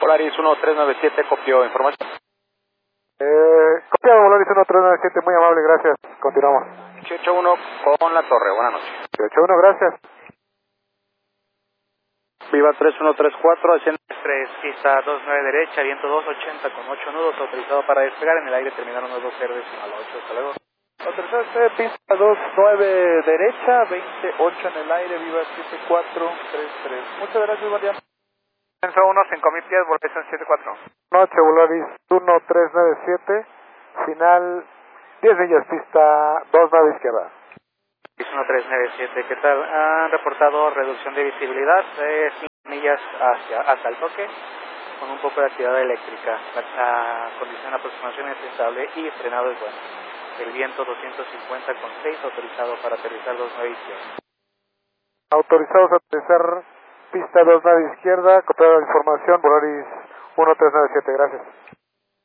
Polaris 1397, copió información. Copiado Polaris 1397, muy amable, gracias. Continuamos. 181 con la torre, buenas noches. 181, gracias. Viva 3134, asciende 3, pista 29 derecha, viento 280 con 8 nudos, autorizado para despegar, en el aire terminaron los dos verdes a la 8, hasta luego. Autorizado pista 29 derecha, 28 en el aire, viva 7433. Muchas gracias, buen día. Ascenso 1, 5000 pies, volación 74. Noche, Volaris 1397, final 10 millas, pista 29 izquierda. 1397, ¿qué tal? Han reportado reducción de visibilidad, 5 millas hasta el toque, con un poco de actividad eléctrica. La condición de aproximación es estable y frenado es bueno. El viento 250 con 6, autorizado para aterrizar 29 izquierda. Autorizados a aterrizar pista 29 izquierda, copiado la información, Volaris 1397, gracias.